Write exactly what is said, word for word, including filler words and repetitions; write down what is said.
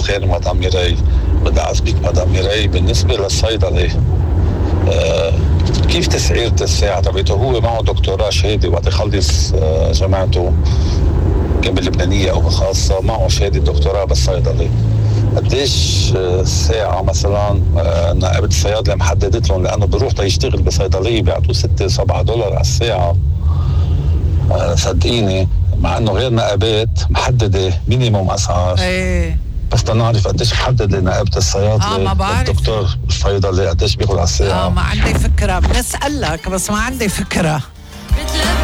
الخير مدام ميراي. بدي أعزبك مدام ميراي، بالنسبة للصيدلي آه كيف تسعيرة الساعة تبعته؟ هو معه دكتوراه شهادة وقت يخلص آه جامعته كان باللبنانية أو خاصة، معه شهادة دكتوراه بالصيدلي. قديش الساعة مثلا نائبة الصيادلة محددت لهم؟ لأنه بروح تيشتغل بصيدلية بيعطوه ستة سبعة دولار على الساعة. صدقيني، مع أنه غير نائبات محددة مينيموم أسعار. ايه بس تنعرف قديش محددة نائبة الصيادلة آه ما بعرف. الدكتور الصيدلي قديش بياخد على الساعة. اه ما عندي فكرة، بنسألك بس ما عندي فكرة.